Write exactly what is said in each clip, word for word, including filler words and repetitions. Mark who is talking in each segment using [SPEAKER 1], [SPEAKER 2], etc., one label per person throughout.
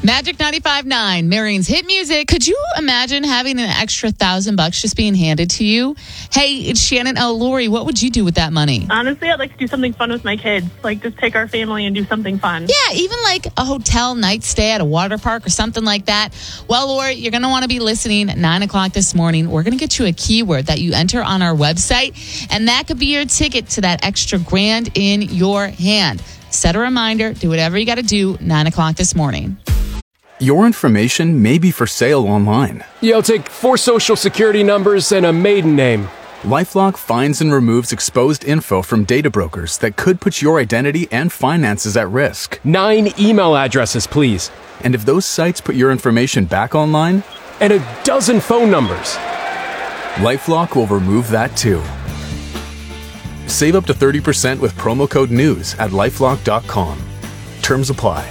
[SPEAKER 1] Magic ninety-five point nine, Marion's hit music. Could you imagine having an extra thousand bucks just being handed to you? Hey, it's Shannon L. Lori. What would you do with that money?
[SPEAKER 2] Honestly, I'd like to do something fun with my kids. Like just take our family and do something fun.
[SPEAKER 1] Yeah, even like a hotel night stay at a water park or something like that. Well, Lori, you're going to want to be listening at nine o'clock this morning. We're going to get you a keyword that you enter on our website, and that could be your ticket to that extra grand in your hand. Set a reminder. Do whatever you got to do. nine o'clock this morning.
[SPEAKER 3] Your information may be for sale online.
[SPEAKER 4] Yeah, I'll take four social security numbers and a maiden name.
[SPEAKER 3] LifeLock finds and removes exposed info from data brokers that could put your identity and finances at risk.
[SPEAKER 4] Nine email addresses, please.
[SPEAKER 3] And if those sites put your information back online?
[SPEAKER 4] And a dozen phone numbers.
[SPEAKER 3] LifeLock will remove that too. Save up to thirty percent with promo code NEWS at lifelock dot com. Terms apply.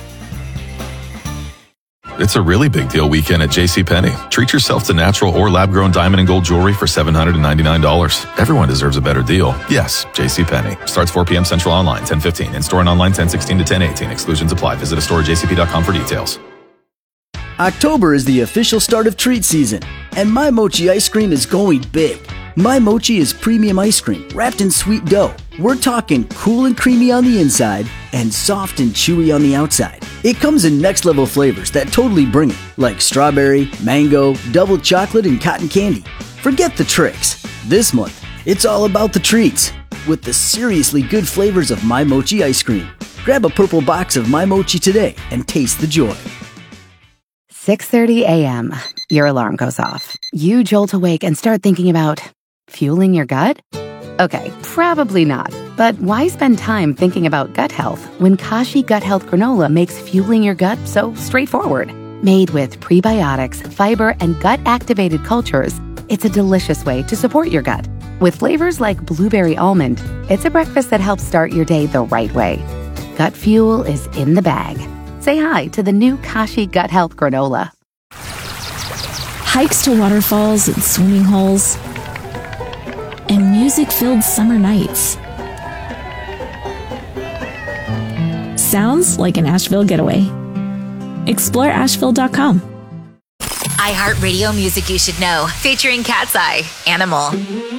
[SPEAKER 5] It's a really big deal weekend at JCPenney. Treat yourself to natural or lab-grown diamond and gold jewelry for seven hundred ninety-nine dollars. Everyone deserves a better deal. Yes, JCPenney. Starts four p.m. Central online, ten fifteen. In-store and online, ten sixteen to ten eighteen. Exclusions apply. Visit a store at j c p dot com for details.
[SPEAKER 6] October is the official start of treat season, and My Mochi ice cream is going big. My Mochi is premium ice cream wrapped in sweet dough. We're talking cool and creamy on the inside and soft and chewy on the outside. It comes in next level flavors that totally bring it, like strawberry, mango, double chocolate, and cotton candy. Forget the tricks. This month, it's all about the treats with the seriously good flavors of My Mochi ice cream. Grab a purple box of My Mochi today and taste the joy.
[SPEAKER 7] six thirty a.m. Your alarm goes off. You jolt awake and start thinking about fueling your gut? Okay, probably not. But why spend time thinking about gut health when Kashi Gut Health Granola makes fueling your gut so straightforward? Made with prebiotics, fiber, and gut-activated cultures, it's a delicious way to support your gut. With flavors like blueberry almond, it's a breakfast that helps start your day the right way. Gut fuel is in the bag. Say hi to the new Kashi Gut Health Granola.
[SPEAKER 8] Hikes to waterfalls and swimming holes, and music-filled summer nights. Sounds like an Asheville getaway. Explore asheville dot com.
[SPEAKER 9] iHeartRadio Music You Should Know, featuring Cat's Eye, Animal.